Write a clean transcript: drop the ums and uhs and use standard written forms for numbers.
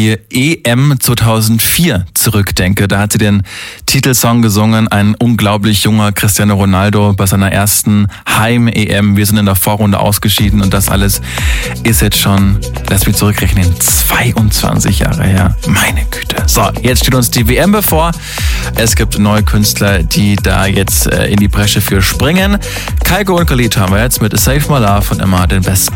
die EM 2004 zurückdenke. Da hat sie den Titelsong gesungen, ein unglaublich junger Cristiano Ronaldo bei seiner ersten Heim-EM. Wir sind in der Vorrunde ausgeschieden und das alles ist jetzt schon, lass mich zurückrechnen, 22 Jahre her. Meine Güte. So, jetzt steht uns die WM bevor. Es gibt neue Künstler, die da jetzt in die Bresche für springen. Kygo und Khalid haben wir jetzt mit Save My Love und immer den besten